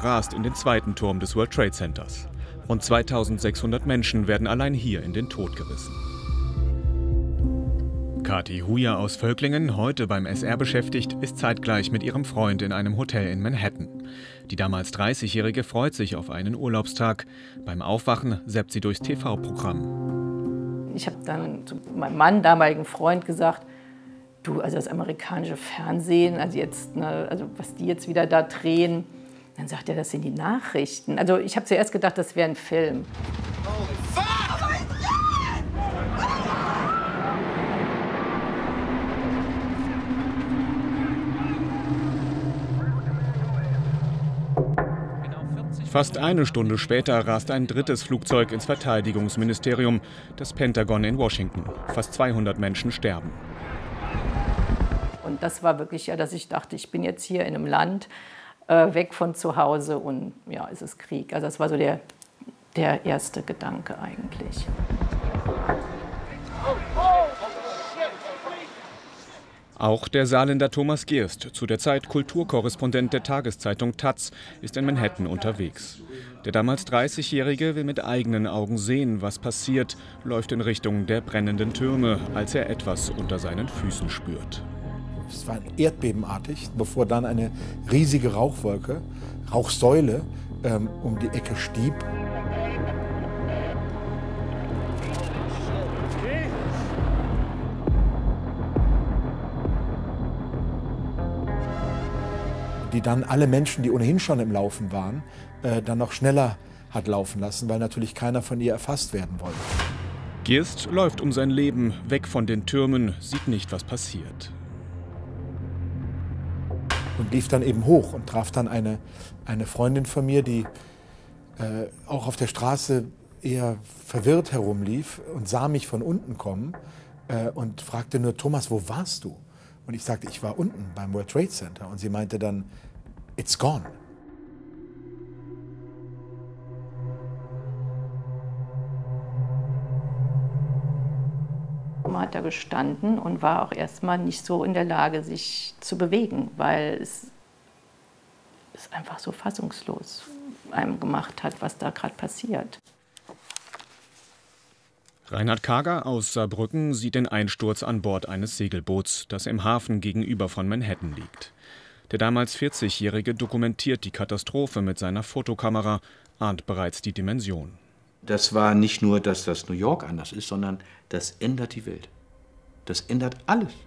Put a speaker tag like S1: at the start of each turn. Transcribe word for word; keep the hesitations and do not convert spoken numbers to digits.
S1: rast in den zweiten Turm des World Trade Centers. Rund zweitausendsechshundert Menschen werden allein hier in den Tod gerissen. Kathi Huja aus Völklingen, heute beim S R beschäftigt, ist zeitgleich mit ihrem Freund in einem Hotel in Manhattan. Die damals dreißigjährige freut sich auf einen Urlaubstag. Beim Aufwachen zappt sie durchs T V-Programm.
S2: Ich habe dann zu meinem Mann, damaligen Freund, gesagt, du, also das amerikanische Fernsehen, also jetzt, ne, also was die jetzt wieder da drehen, dann sagt er, das sind die Nachrichten. Also ich habe zuerst gedacht, das wäre ein Film.
S1: Fast eine Stunde später rast ein drittes Flugzeug ins Verteidigungsministerium, das Pentagon in Washington. Fast zweihundert Menschen sterben.
S2: Und das war wirklich ja, dass ich dachte, ich bin jetzt hier in einem Land, äh, weg von zu Hause und ja, es ist Krieg. Also das war so der, der erste Gedanke eigentlich.
S1: Auch der Saarländer Thomas Gierst, zu der Zeit Kulturkorrespondent der Tageszeitung Taz, ist in Manhattan unterwegs. Der damals dreißigjährige will mit eigenen Augen sehen, was passiert, läuft in Richtung der brennenden Türme, als er etwas unter seinen Füßen spürt.
S3: Es war erdbebenartig, bevor dann eine riesige Rauchwolke, Rauchsäule ähm, um die Ecke stieb. Die dann alle Menschen, die ohnehin schon im Laufen waren, äh, dann noch schneller hat laufen lassen, weil natürlich keiner von ihr erfasst werden wollte.
S1: Gierst läuft um sein Leben, weg von den Türmen, sieht nicht, was passiert.
S3: Und lief dann eben hoch und traf dann eine, eine Freundin von mir, die äh, auch auf der Straße eher verwirrt herumlief und sah mich von unten kommen äh, und fragte nur, Thomas, wo warst du? Und ich sagte, ich war unten beim World Trade Center. Und sie meinte dann, it's gone.
S2: Man hat da gestanden und war auch erstmal nicht so in der Lage, sich zu bewegen, weil es, es einfach so fassungslos einem gemacht hat, was da gerade passiert.
S1: Reinhard Kager aus Saarbrücken sieht den Einsturz an Bord eines Segelboots, das im Hafen gegenüber von Manhattan liegt. Der damals vierzigjährige dokumentiert die Katastrophe mit seiner Fotokamera, ahnt bereits die Dimension.
S4: Das war nicht nur, dass das New York anders ist, sondern das ändert die Welt. Das ändert alles.